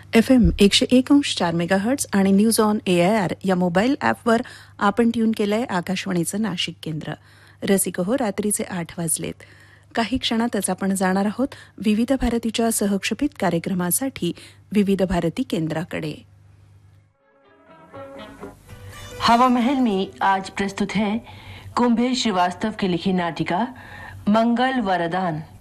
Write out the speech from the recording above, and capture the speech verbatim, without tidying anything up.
F M एकशे एक अंश चार मेगाहर्ट्ज आणि news on A I R या मोबाईल ॲपवर आपण ट्यून केलंय आकाशवाणीचं नाशिक केंद्र. रसिक हो, रात्रीचे आठ वाजलेत. काही क्षणातच आपण जाणार आहोत विविध भारतीच्या सहक्षेपित कार्यक्रमासाठी विविध भारती केंद्राकडे. हवा महल में आज प्रस्तुत है कुंभे श्रीवास्तव की लिखी नाटिका मंगल वरदान.